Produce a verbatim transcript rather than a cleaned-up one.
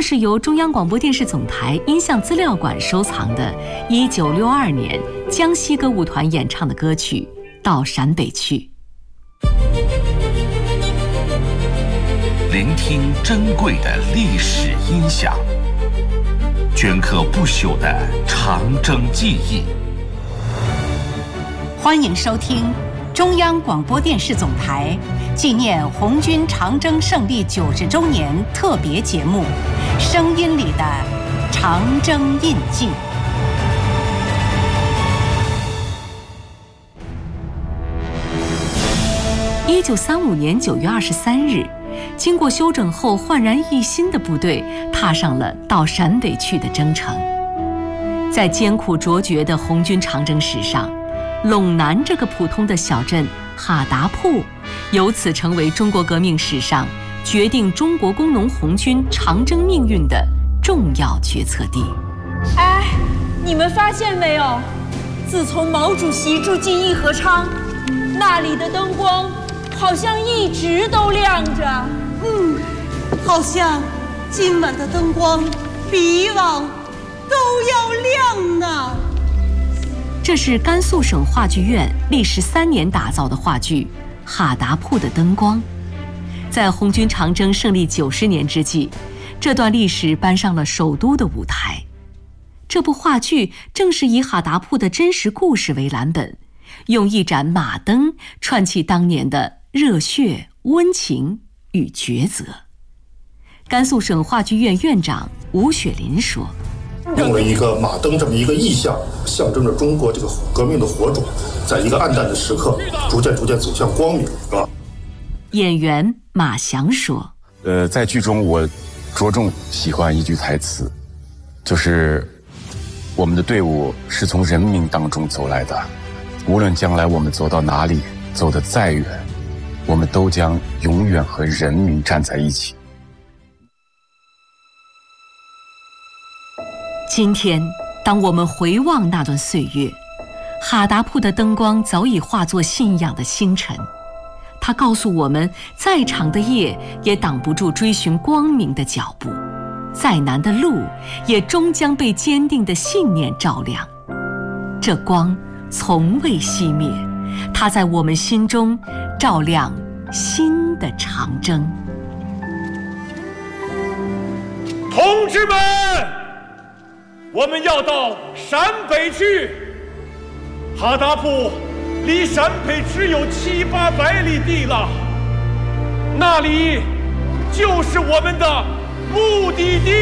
是由中央广播电视总台音像资料馆收藏的一九六二年江西歌舞团演唱的歌曲《到陕北去》。 聆听珍贵的历史音响，镌刻不朽的长征记忆。 欢迎收听中央广播电视总台纪念红军长征胜利九十周年特别节目《声音里的长征印记》。 一九三五年九月二十三日，经过休整后焕然一新的部队踏上了到陕北去的征程。在艰苦卓绝的红军长征史上，陇南这个普通的小镇哈达铺，由此成为中国革命史上决定中国工农红军长征命运的重要决策地。 哎，你们发现没有？自从毛主席住进义和昌，那里的灯光好像一直都亮着。 嗯，好像今晚的灯光比以往都要亮呢。 这是甘肃省话剧院历时三年打造的话剧《哈达铺的灯光》。在红军长征胜利九十年之际，这段历史搬上了首都的舞台。这部话剧正是以哈达铺的真实故事为蓝本，用一盏马灯串起当年的热血、温情与抉择。甘肃省话剧院院长吴雪林说： 用了一个马灯这么一个意象，象征着中国这个革命的火种，在一个暗淡的时刻，逐渐逐渐走向光明，是吧？ 演员马翔说： 呃，在剧中我着重喜欢一句台词，就是我们的队伍是从人民当中走来的，无论将来我们走到哪里，走得再远，我们都将永远和人民站在一起。 今天，当我们回望那段岁月，哈达铺的灯光早已化作信仰的星辰。它告诉我们，再长的夜也挡不住追寻光明的脚步，再难的路也终将被坚定的信念照亮。这光从未熄灭，它在我们心中照亮新的长征。 同志们，我们要到陕北去。哈达铺离陕北只有七八百里地了，那里就是我们的目的地。